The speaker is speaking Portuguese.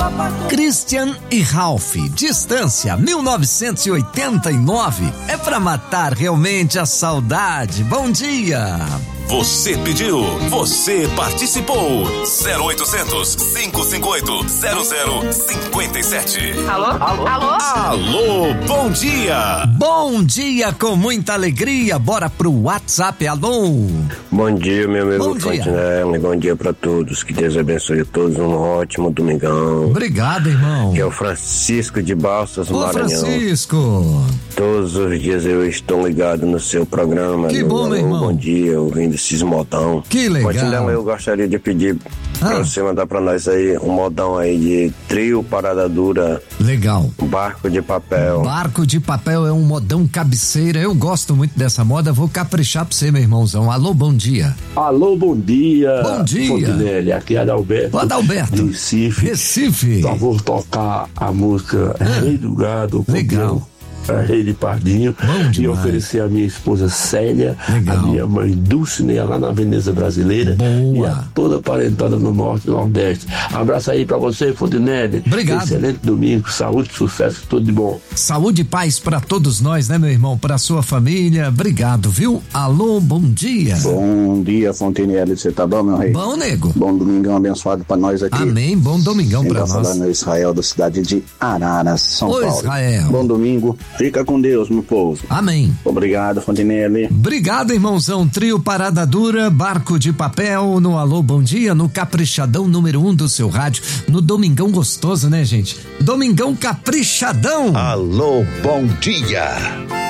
Christian e Ralph, Distância 1989. É pra matar realmente a saudade. Bom dia. Você pediu, você participou. 0800 558 0057. Alô? Alô? Alô? Alô, bom dia. Bom dia com muita alegria. Bora pro WhatsApp, alô. Bom dia, meu amigo Bom dia. Fontenelle. Bom dia pra todos. Que Deus abençoe a todos. Um ótimo domingão. Obrigado, irmão. Que é o Francisco de Balsas, Ô, Maranhão. Francisco. Todos os dias eu estou ligado no seu programa. Que bom, meu irmão. Bom dia, ouvindo esses modão. Que legal. Fontenelle, eu gostaria de pedir pra você mandar pra nós aí um modão aí de trio Parada Dura. Legal. Barco de Papel. Barco de Papel é um modão cabeceira. Eu gosto muito dessa moda. Vou caprichar pra você, meu irmãozão. Alô, bom dia. Alô, bom dia. Bom dia. Fontenelle, aqui é Adalberto. Ô, Adalberto. De Recife. Recife. Só vou tocar a música Rei do Gado. Legal. Rei de Pardinho. Bom E demais. oferecer a minha esposa Célia, Legal. a minha mãe Dulcinea lá na Veneza Brasileira. Boa. E a toda a parentada no Norte e Nordeste. Abraço aí pra você, Fontenelle. Obrigado. Excelente domingo, saúde, sucesso, tudo de bom. Saúde e paz pra todos nós, né, meu irmão? Pra sua família. Obrigado, viu? Alô, bom dia. Bom dia, Fontenelle. Você tá bom, meu rei? Bom, nego. Bom domingão abençoado pra nós aqui. Amém. Bom domingão Quem pra tá nós. falando é Israel, da cidade de Araras, São Ô, Paulo. Israel. Bom domingo. Fica com Deus, meu povo. Amém. Obrigado, Fontenelle. Obrigado, irmãozão. Trio Parada Dura, Barco de Papel, no Alô Bom Dia, no Caprichadão número 1 do seu rádio, no Domingão gostoso, né, gente? Domingão Caprichadão. Alô, bom dia.